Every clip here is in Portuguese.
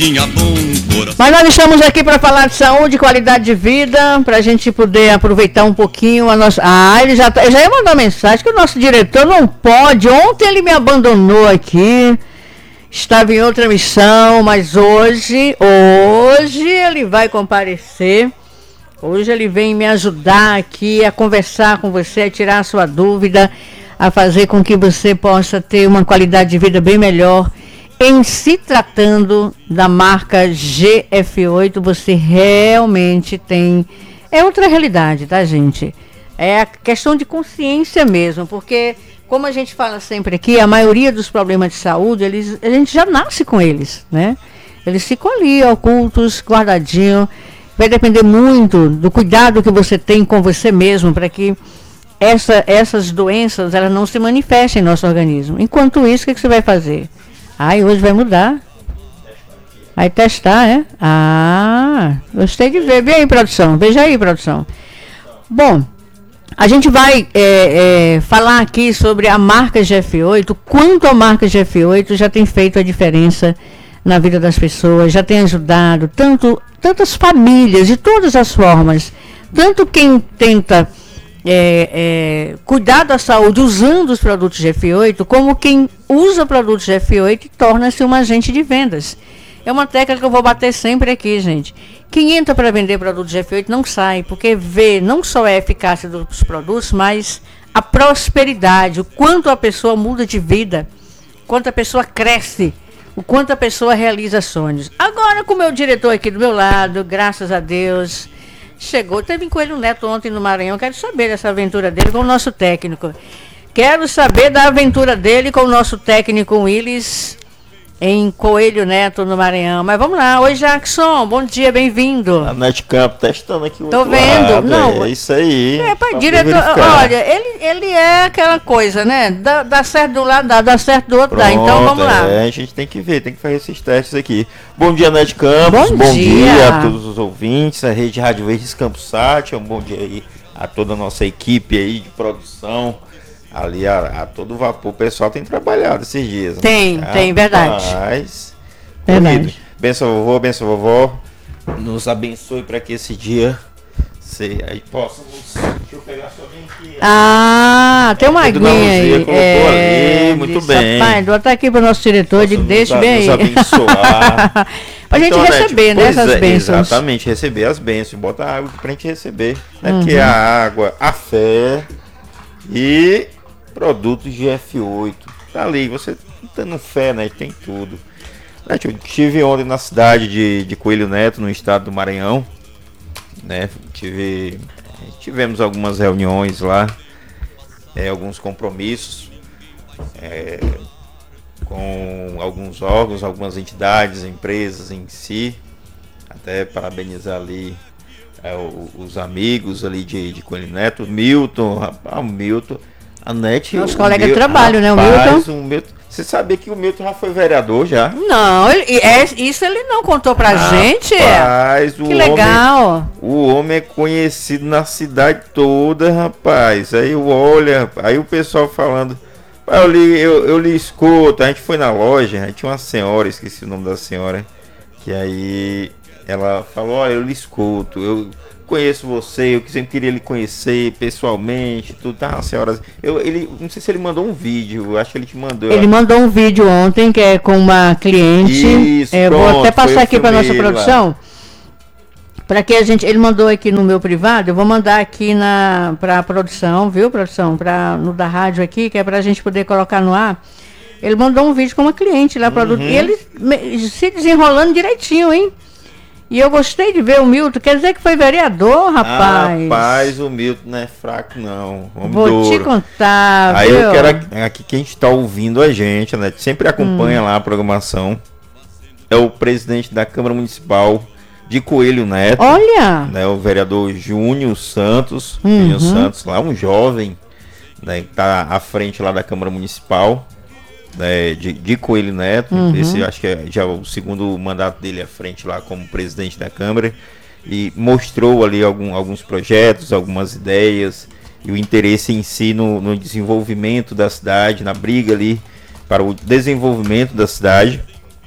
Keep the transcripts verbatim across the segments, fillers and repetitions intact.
Mas nós estamos aqui para falar de saúde e qualidade de vida, para a gente poder aproveitar um pouquinho a nossa... Ah, ele já, tá... já ia mandar mensagem que o nosso diretor não pode. Ontem ele me abandonou aqui, estava em outra missão, mas hoje, hoje ele vai comparecer. Hoje ele vem me ajudar aqui a conversar com você, a tirar a sua dúvida, a fazer com que você possa ter uma qualidade de vida bem melhor. Em se tratando da marca G F oito, você realmente tem... É outra realidade, tá, gente? É a questão de consciência mesmo, porque, como a gente fala sempre aqui, a maioria dos problemas de saúde, eles, a gente já nasce com eles, né? Eles ficam ali, ocultos, guardadinhos. Vai depender muito do cuidado que você tem com você mesmo, para que essa, essas doenças elas não se manifestem em nosso organismo. Enquanto isso, o que, que você vai fazer? Ai, hoje vai mudar. Vai testar, é? Ah, gostei de ver. Vem aí, produção. Veja aí, produção. Bom, a gente vai é, é, falar aqui sobre a marca G F oito. Quanto a marca G F oito já tem feito a diferença na vida das pessoas, já tem ajudado tanto, tantas famílias, de todas as formas. Tanto quem tenta... É, é, cuidar da saúde usando os produtos G F oito, como quem usa produtos G F oito e torna-se um agente de vendas. É uma tecla que eu vou bater sempre aqui, gente. Quem entra para vender produtos G F oito não sai, porque vê não só a eficácia dos produtos, mas a prosperidade, o quanto a pessoa muda de vida, o quanto a pessoa cresce, o quanto a pessoa realiza sonhos. Agora, com o meu diretor aqui do meu lado, graças a Deus... Chegou, teve Coelho Neto ontem no Maranhão. Quero saber dessa aventura dele com o nosso técnico. Quero saber da aventura dele com o nosso técnico Willis em Coelho Neto no Maranhão. Mas vamos lá. Oi, Jackson. Bom dia, bem-vindo. A Netcamp testando aqui o Tô vendo. lado. Não, é isso aí. É, pai, diretor, olha, ele, ele é aquela coisa, né? Dá, dá certo do lado, dá, dá certo do outro, Pronto, dá. Então vamos lá. É, a gente tem que ver, tem que fazer esses testes aqui. Bom dia, Netcampos. Bom, bom dia. dia a todos os ouvintes, a Rede Rádio Verdes Campos Sat. Um bom dia aí a toda a nossa equipe aí de produção. Ali a, a todo vapor. O pessoal tem trabalhado esses dias. Né? Tem, ah, tem, verdade. Mas, verdade. Querido, benção vovô, benção vovó. Nos abençoe para que esse dia se, aí possa. Deixa eu pegar só aqui. Ah, tem uma aguinha aí. É, ali, muito bem. Pai, vou estar aqui para o nosso diretor, digo, deixa bem aí. Nos abençoar. Pra gente então, receber, né, essas é, bênçãos. Exatamente, receber as bênçãos. Bota a água aqui pra gente receber. Né, uhum. Que é a água, a fé e produtos G F oito. Tá ali, você tendo fé, né? Tem tudo. Né, eu estive ontem na cidade de, de Coelho Neto, no estado do Maranhão. Né, tive, tivemos algumas reuniões lá, é, alguns compromissos é, com alguns órgãos, algumas entidades, empresas em si. Até parabenizar ali é, os amigos ali de, de Coelho Neto, Milton, rapaz, o Milton, a Nete. Nosso colega Mil, de trabalho, rapaz, né, o Milton? o Milton. Você sabia que o Milton já foi vereador já? Não, ele, é, isso ele não contou pra Rapaz, gente. O que legal. Homem, o homem é conhecido na cidade toda, rapaz. Aí eu olho, aí o pessoal falando, eu lhe, eu, eu lhe escuto. A gente foi na loja, aí tinha uma senhora, esqueci o nome da senhora, que aí ela falou, olha, eu lhe escuto, eu conheço você, eu sempre queria lhe conhecer pessoalmente, tudo, tá, uma senhora, eu, ele, não sei se ele mandou um vídeo, eu acho que ele te mandou. Ele mandou um vídeo ontem, que é com uma cliente. Isso, é, pronto, vou até passar aqui para nossa lá. produção, para que a gente, ele mandou aqui no meu privado, eu vou mandar aqui na para a produção, viu, produção, para no da rádio aqui, que é para a gente poder colocar no ar. Ele mandou um vídeo com uma cliente lá, produto, Uhum. e ele me, se desenrolando direitinho, hein? E eu gostei de ver o Milton, quer dizer que foi vereador, rapaz. Rapaz, o Milton não é fraco, não. Homem Vou duro. te contar, Aí viu? eu quero aqui, aqui quem está ouvindo a gente, né? Sempre acompanha hum. lá a programação. É o presidente da Câmara Municipal de Coelho Neto. Olha! Né, o vereador Júnior Santos. Uhum. Júnior Santos, lá, um jovem, né? Que tá à frente lá da Câmara Municipal. Né, de, de Coelho Neto, uhum. Esse acho que é já o segundo mandato dele à frente lá como presidente da Câmara, e mostrou ali algum, alguns projetos, algumas ideias e o interesse em si no, no desenvolvimento da cidade, na briga ali para o desenvolvimento da cidade.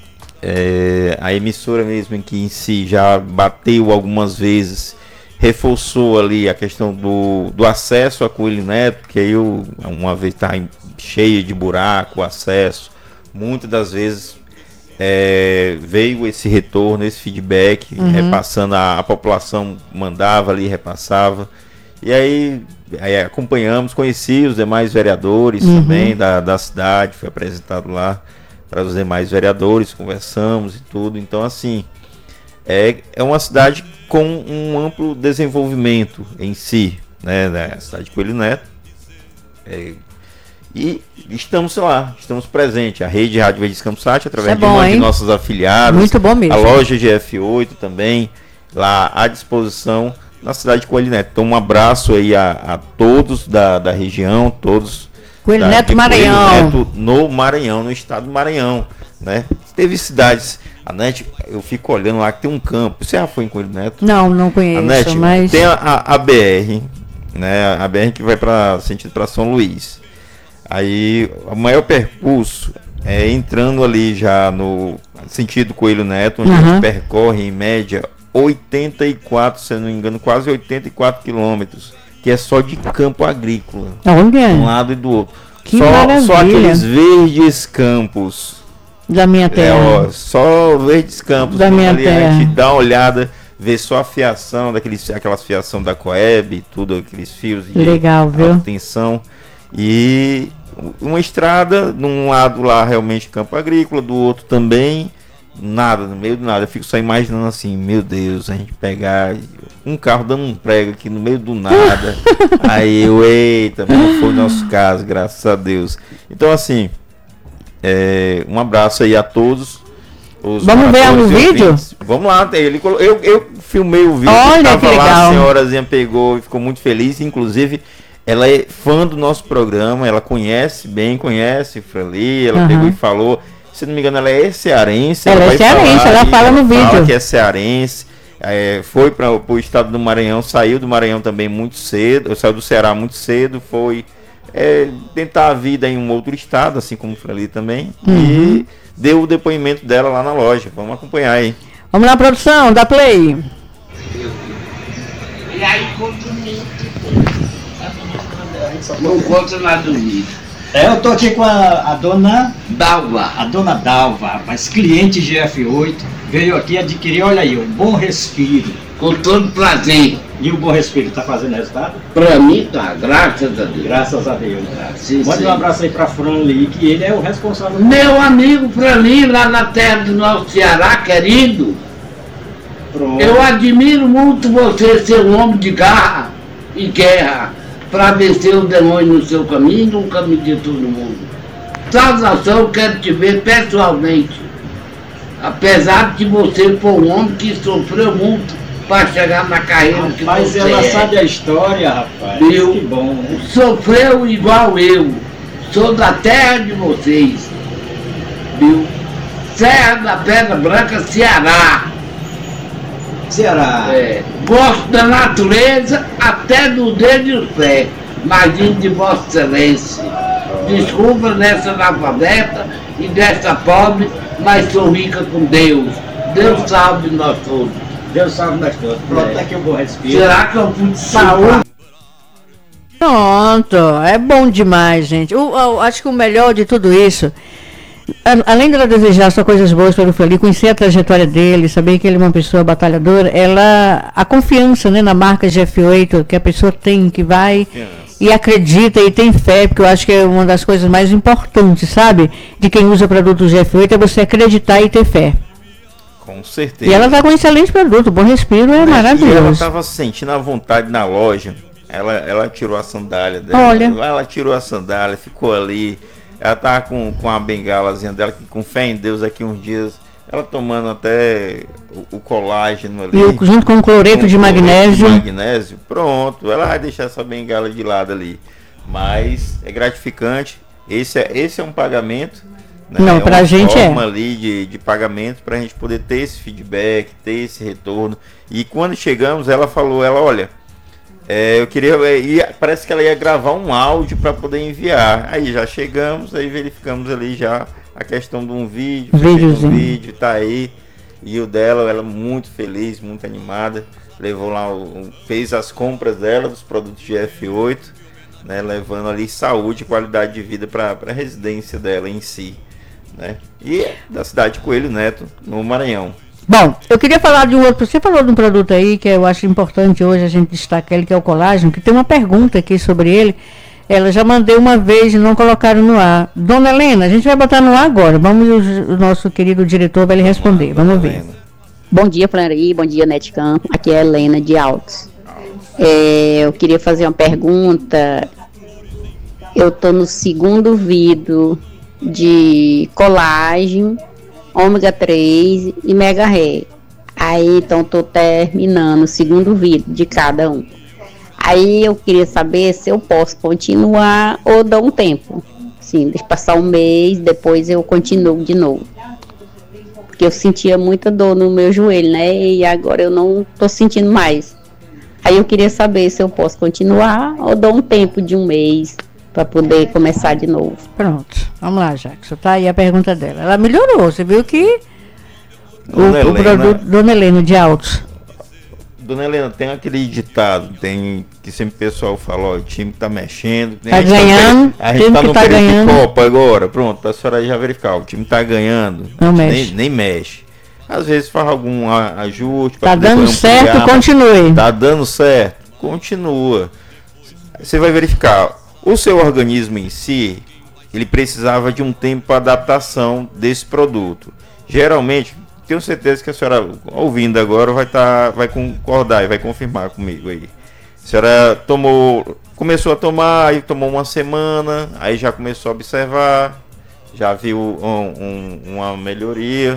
é, a emissora mesmo em que em si já bateu algumas vezes, reforçou ali a questão do, do acesso a Coelho Neto, que aí eu, uma vez está cheia de buraco, o acesso, muitas das vezes é, veio esse retorno, esse feedback, uhum. repassando, a, a população mandava ali, repassava, e aí, aí acompanhamos, conheci os demais vereadores uhum. também da, da cidade, foi apresentado lá para os demais vereadores, conversamos e tudo, então assim, é, é uma cidade com um amplo desenvolvimento em si, né, a cidade de Coelho Neto, é, e estamos lá, estamos presentes, a rede Rádio Verdes Campos Sat, através é bom, de uma hein? de nossos afiliados, muito bom mesmo. A loja de F oito também, lá à disposição na cidade de Coelho Neto. Então um abraço aí a, a todos da, da região, todos Coelho Neto, Maranhão. Coelho Neto no Maranhão, no estado do Maranhão, né? Teve cidades, a NET, eu fico olhando lá que tem um campo. Você já foi em Coelho Neto? Não, não conheço, a NET, mas tem a, a, a B R, né? A B R que vai para sentido para São Luís. Aí o maior percurso é entrando ali já no sentido Coelho Neto, onde uhum. a gente percorre em média oitenta e quatro, se eu não me engano, quase oitenta e quatro quilômetros, que é só de campo agrícola. Onde é? De um lado e do outro. Que só, maravilha. Só aqueles verdes campos. Da minha terra. É, ó, só verdes campos. Da minha ali, terra. A gente dá uma olhada, vê só a fiação, daqueles, aquelas fiação da Coeb, tudo, aqueles fios de legal, viu? alta tensão. E uma estrada, num lado lá realmente campo agrícola, do outro também, nada, no meio do nada. Eu fico só imaginando assim, meu Deus, a gente pegar um carro dando um prego aqui no meio do nada. Aí eu, eita, não foi o nosso caso, graças a Deus. Então assim, é, um abraço aí a todos. Vamos ver o vídeo? Vamos lá, ele, eu, eu filmei o vídeo. Olha tava que lá, legal. A senhorazinha pegou e ficou muito feliz, inclusive ela é fã do nosso programa, ela conhece bem, conhece Frali, ela uhum. pegou e falou, se não me engano ela é cearense. Ela, ela é cearense, ela fala no vídeo. Fala que é cearense, é, foi para o estado do Maranhão, saiu do Maranhão também muito cedo, saiu do Ceará muito cedo, foi é, tentar a vida em um outro estado, assim como Frali também, uhum. e deu o depoimento dela lá na loja. Vamos acompanhar aí. Vamos lá, produção, dá play. E aí, conta o mito. Não conta nada do mito. É, eu tô aqui com a, a dona Dalva. A dona Dalva, mas cliente G F oito, veio aqui adquirir, olha aí, um Bom Respiro. Com todo prazer. E o Bom Respiro tá fazendo resultado? Pra mim tá, graças a Deus. Graças a Deus. Sim, Mande sim. um abraço aí pra Franli, que ele é o responsável. Meu amigo Franli, lá na terra do nosso Ceará, querido. Pronto. Eu admiro muito você ser um homem de garra e guerra para vencer o demônio no seu caminho, no caminho de todo mundo. Saudação, eu quero te ver pessoalmente. Apesar de você for um homem que sofreu muito para chegar na carreira rapaz, que você ela é. sabe a história, rapaz. Eu, que bom, né? Sofreu igual eu. Sou da terra de vocês. Viu? Serra da Pedra Branca, Ceará. Ceará. É, gosto da natureza até do dedo e o pé. Imagino de Vossa Excelência. Desculpa nessa analfabeta e dessa pobre, mas sou rica com Deus. Deus salve nós todos. Deus salve nós todos. Pronto, é. Aqui eu vou respirar. Será que eu pude saúde? Pronto, é bom demais, gente. O, o, acho que o melhor de tudo isso, a, além dela desejar só coisas boas para o Frali, conhecer a trajetória dele, saber que ele é uma pessoa batalhadora, ela, a confiança, né, na marca G F oito que a pessoa tem, que vai e acredita e tem fé, porque eu acho que é uma das coisas mais importantes, sabe, de quem usa produto G F oito, é você acreditar e ter fé. Com certeza. E ela está com um excelente produto, o Bom Respiro é, é maravilhoso. E ela estava sentindo a vontade na loja. Ela, ela tirou a sandália dela. Olha. Ela tirou a sandália, ficou ali. Ela estava com, com a bengalazinha dela, que com fé em Deus, aqui uns dias, ela tomando até o, o colágeno ali. E junto com o cloreto com de magnésio. De magnésio. Pronto, ela vai deixar essa bengala de lado ali. Mas é gratificante. Esse é, esse é um pagamento. Né? Não, é pra uma gente forma é. ali de, de pagamento para a gente poder ter esse feedback, ter esse retorno. E quando chegamos, ela falou, ela, olha, é, eu queria, é, ia, parece que ela ia gravar um áudio para poder enviar. Aí já chegamos, aí verificamos ali já a questão de um vídeo, fez um Videozinho. vídeo, tá aí. E o dela, ela muito feliz, muito animada. Levou lá, o, fez as compras dela, dos produtos G F oito, né? Levando ali saúde e qualidade de vida para a residência dela em si, né? E da cidade de Coelho Neto, no Maranhão. Bom, eu queria falar de um outro. Você falou de um produto aí que eu acho importante hoje a gente destacar ele, que é o colágeno, que tem uma pergunta aqui sobre ele. Ela já mandei uma vez e não colocaram no ar. Dona Helena, a gente vai botar no ar agora. Vamos, o, o nosso querido diretor vai lhe responder. Vamos ver. Bom dia, Flanaí. Bom dia, Netcam. Aqui é a Helena de Altos. É, eu queria fazer uma pergunta. Eu estou no segundo vidro de colágeno, ômega três e mega ré. Aí, então, estou terminando o segundo vidro de cada um. Aí eu queria saber se eu posso continuar ou dar um tempo. Sim, deixa passar um mês, depois eu continuo de novo. Porque eu sentia muita dor no meu joelho, né? E agora eu não tô sentindo mais. Aí eu queria saber se eu posso continuar ou dar um tempo de um mês para poder começar de novo. Pronto, vamos lá, Jackson. Tá aí a pergunta dela. Ela melhorou, você viu que Dona o, o produto Dona Helena de Altos. Dona Helena, tem aquele ditado, tem que sempre o pessoal fala, ó, o time tá mexendo. Tá ganhando, Tá, a gente time tá que no tá período ganhando. de Copa agora, pronto, a senhora já verificar, o time tá ganhando, Não nem mexe. nem mexe. Às vezes faz algum a- ajuste. pra Tá poder dando ampliar, certo, mas continue. Tá dando certo, continua. Você vai verificar, o seu organismo em si, ele precisava de um tempo para adaptação desse produto. Geralmente, tenho certeza que a senhora, ouvindo agora, vai, tá, vai concordar e vai confirmar comigo aí. A senhora tomou, começou a tomar, aí tomou uma semana, aí já começou a observar, já viu um, um, uma melhoria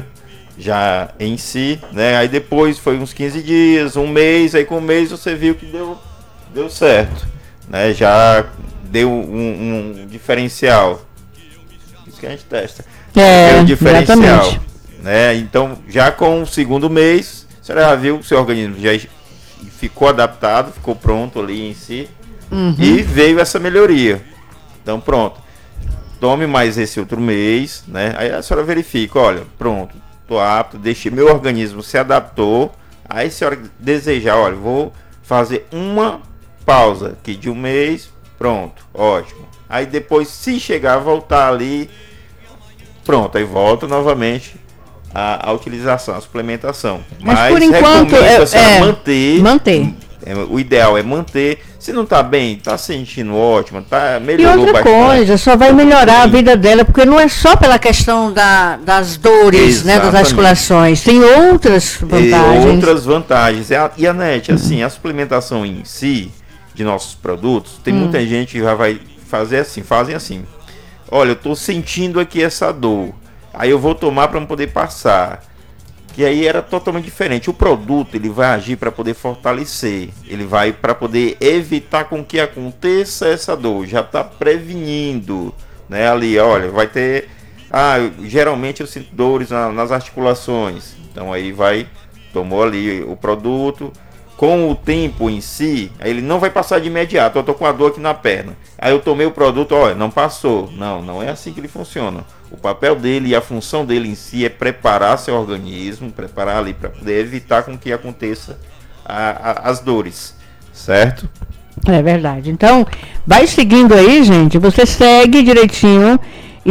já em si, né? Aí depois foi uns quinze dias, um mês, aí com um mês você viu que deu, deu certo, né? Já deu um, um diferencial. Isso que a gente testa. É, Deu um diferencial. exatamente. Né? Então, já com o segundo mês, você já viu que o seu organismo já ficou adaptado, ficou pronto ali em si, Uhum. e veio essa melhoria. Então, pronto. Tome mais esse outro mês, né? Aí a senhora verifica, olha, pronto, tô apto, deixei, meu organismo se adaptou. Aí a senhora desejar, olha, vou fazer uma pausa aqui de um mês, pronto, ótimo. Aí depois, se chegar a voltar ali, pronto, aí volta novamente a, a utilização, a suplementação. Mas, Mas por enquanto, recomendo é- a senhora é, manter. manter. É, o ideal é manter. Se não tá bem, tá sentindo ótimo, tá E melhorou outra bastante. coisa, só vai melhorar a vida dela, porque não é só pela questão da, das dores, né, das Exatamente. articulações, tem outras E vantagens. outras vantagens. E a, e a net, assim, a suplementação em si, de nossos produtos, tem Hum. muita gente que já vai fazer assim, fazem assim. Olha, eu tô sentindo aqui essa dor. Aí eu vou tomar para não poder passar. Que aí era totalmente diferente. O produto, ele vai agir para poder fortalecer. Ele vai para poder evitar com que aconteça essa dor. Já está prevenindo, né? Ali, olha, vai ter... Ah, eu- geralmente eu sinto dores na- nas articulações. Então aí vai... Tomou ali o produto. Com o tempo em si, aí ele não vai passar de imediato. Eu tô com a dor aqui na perna. Aí eu tomei o produto, olha, não passou. Não, não é assim que ele funciona. O papel dele e a função dele em si é preparar seu organismo, preparar ali para poder evitar com que aconteça a, a, as dores, certo? É verdade. Então, vai seguindo aí, gente. Você segue direitinho.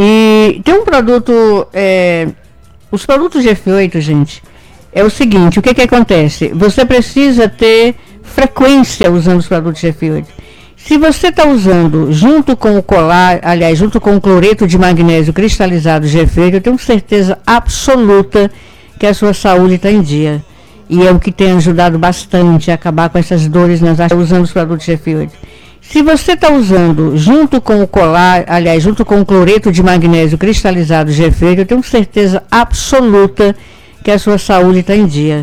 E tem um produto. é, os produtos G F oito, gente, é o seguinte: o que, que acontece? Você precisa ter frequência usando os produtos G F oito. Se você está usando junto com o colar, aliás, junto com o cloreto de magnésio cristalizado G F oito, eu tenho certeza absoluta que a sua saúde está em dia. E é o que tem ajudado bastante a acabar com essas dores nas articulações usando os produtos G F oito. Se você está usando junto com o colar, aliás, junto com o cloreto de magnésio cristalizado G F oito, eu tenho certeza absoluta que a sua saúde está em dia.